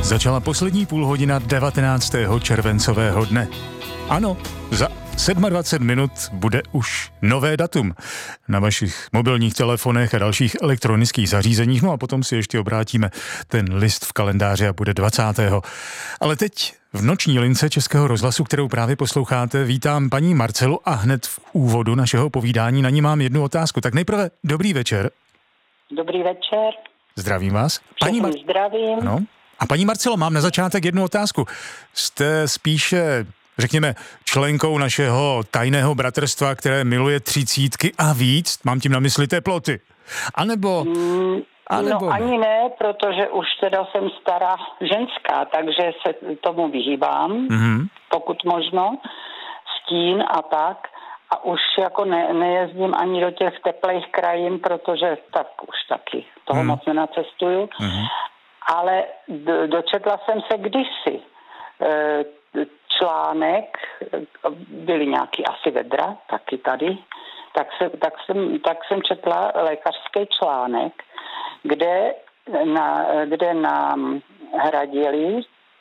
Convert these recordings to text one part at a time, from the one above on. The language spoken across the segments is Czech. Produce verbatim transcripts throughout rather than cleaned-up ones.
Začala poslední půlhodina devatenáctého červencového dne. Ano, za dvacet sedm minut bude už nové datum na vašich mobilních telefonech a dalších elektronických zařízeních, no a potom si ještě obrátíme ten list v kalendáři a bude dvacátého Ale teď v noční lince Českého rozhlasu, kterou právě posloucháte, vítám paní Marcelu a hned v úvodu našeho povídání na ní mám jednu otázku. Tak nejprve dobrý večer. Dobrý večer. Zdravím vás. Paní Mar- zdravím. Ano. A paní Marcelo, mám na začátek jednu otázku. Jste spíše, řekněme, členkou našeho tajného bratrstva, které miluje třicítky a víc? Mám tím na mysli teploty. A nebo... Mm, a nebo no ne? ani ne, protože už teda jsem stará ženská, takže se tomu vyhýbám, mm-hmm. pokud možno, stín a tak. A už jako ne, nejezdím ani do těch teplých krajin, protože tak už taky toho mm. moc nenacestuju. Mm-hmm. Ale d- dočetla jsem se kdysi e, článek, byly nějaký asi vedra, taky tady, tak, se, tak, jsem, tak jsem četla lékařský článek, kde, na, kde nám hradili,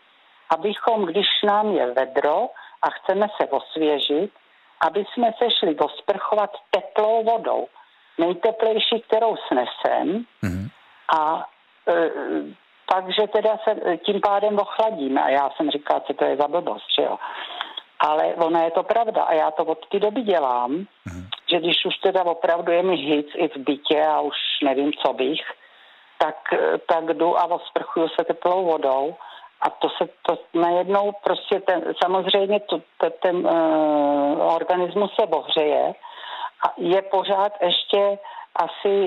abychom, když nám je vedro a chceme se osvěžit, aby jsme se šli osprchovat teplou vodou. Nejteplejší, kterou snesem. Mm-hmm. A e, takže teda se tím pádem ochladíme. A já jsem říkala, co to je za blbost, že jo. Ale ona je to pravda a já to od té doby dělám, mm-hmm. že když už teda opravdu je mi hic i v bytě a už nevím, co bych, tak, tak jdu a osprchuju se teplou vodou. A to se to najednou prostě ten, samozřejmě to, to, ten uh, organismus se ohřeje a je pořád ještě asi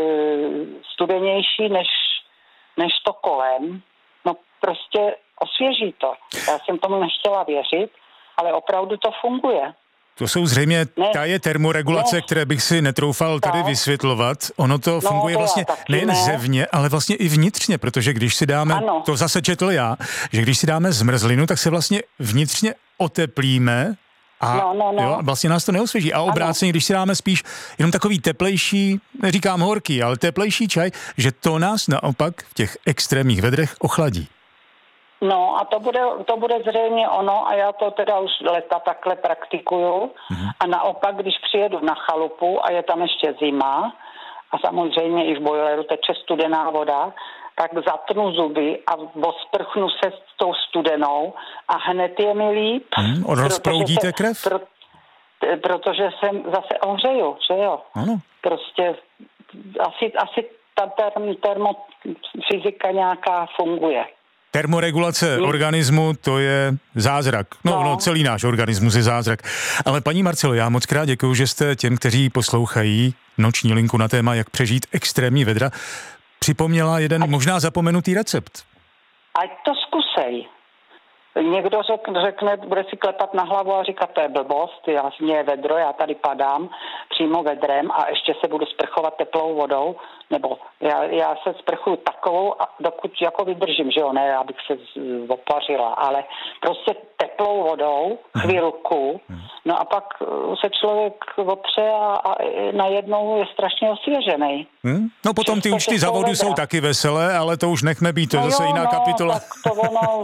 uh, studenější než, než to kolem. No prostě osvěží to. Já jsem tomu nechtěla věřit, ale opravdu to funguje. To jsou zřejmě ne, taje termoregulace, ne, které bych si netroufal tady tak vysvětlovat. Ono to funguje no, to vlastně nejen ne. zevně, ale vlastně i vnitřně, protože když si dáme, ano. to zase četl já, že když si dáme zmrzlinu, tak se vlastně vnitřně oteplíme a no, no, no. Jo, vlastně nás to neosvěží. A obráceně, když si dáme spíš jenom takový teplejší, neříkám horký, ale teplejší čaj, že to nás naopak v těch extrémních vedrech ochladí. No a to bude, to bude zřejmě ono a já to teda už leta takhle praktikuju mm-hmm. a naopak, když přijedu na chalupu a je tam ještě zima a samozřejmě i v bojleru teče studená voda, tak zatnu zuby a osprchnu se s tou studenou a hned je mi líp. Mm, rozproudíte krev? Pro, protože jsem zase ohřeju, že jo? Ano. Prostě asi, asi ta term, termofyzika nějaká funguje. Termoregulace organismu, to je zázrak. No, no. no, celý náš organismus je zázrak. Ale paní Marcelo, já moc krát děkuju, že jste těm, kteří poslouchají noční linku na téma, jak přežít extrémní vedra, připomněla jeden ať, možná zapomenutý recept. Ať to zkusej. Někdo řekne, řekne, bude si klepat na hlavu a říkat, to je blbost, já, mě je vedro, já tady padám přímo vedrem a ještě se budu sprchovat teplou vodou, nebo já, já se sprchuju takovou, a dokud jako vydržím, že jo, ne, abych se opařila, ale prostě teplou vodou, chvilku, no a pak se člověk opře a, a najednou je strašně osvěžený. Hmm? No potom ty účty za vodu jsou taky veselé, ale to už nechme být, to je no zase jo, jiná no, kapitola. Tak to ono,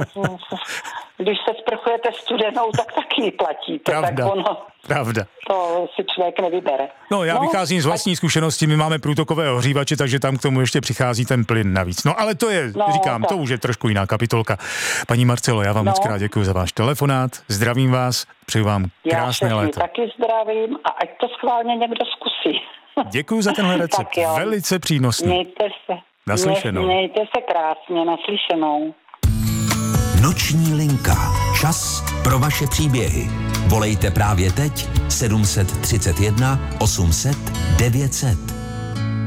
když se sprchujete studenou, tak taky platíte. Pravda, tak ono, pravda. To si člověk nevybere. No já no, vycházím z vlastní zkušenosti, my máme průtokové ohřívače, takže tam k tomu ještě přichází ten plyn navíc. No ale to je, no, říkám, tak. to už je trošku jiná kapitolka. Paní Marcelo, já vám no. moc krát děkuji za váš telefonát, zdravím vás, přeju vám krásné já léto. Já taky zdravím a ať to schválně někdo zkusí. Děkuji za tenhle recept, velice přínosný. Mějte se. Naslyšenou. Mějte se krásně, naslyšenou. Noční linka. Čas pro vaše příběhy. Volejte právě teď sedm set třicet jedna osm set devět set.